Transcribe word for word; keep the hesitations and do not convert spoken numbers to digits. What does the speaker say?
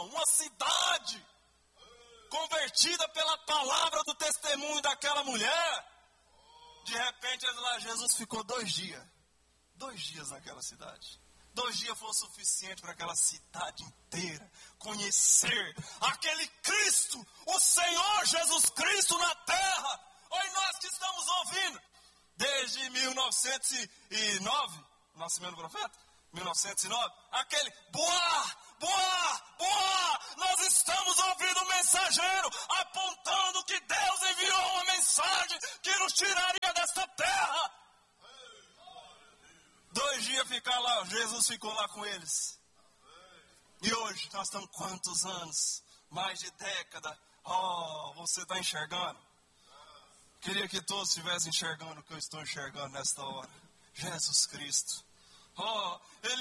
irmão, uma cidade convertida pela palavra do testemunho daquela mulher. De repente, lá, Jesus ficou dois dias. Dois dias naquela cidade. Dois dias foi o suficiente para aquela cidade inteira conhecer aquele Cristo, o Senhor Jesus Cristo na terra. Oi, nós que estamos ouvindo desde mil novecentos e nove, o nascimento do profeta, mil novecentos e nove, aquele boa, boa, boa, nós estamos ouvindo o mensageiro apontando que Deus enviou uma mensagem que nos tiraria desta terra. Dois dias ficar lá, Jesus ficou lá com eles. E hoje, nós estamos quantos anos? Mais de década. Oh, você está enxergando? Queria que todos estivessem enxergando o que eu estou enxergando nesta hora. Jesus Cristo. Oh, Ele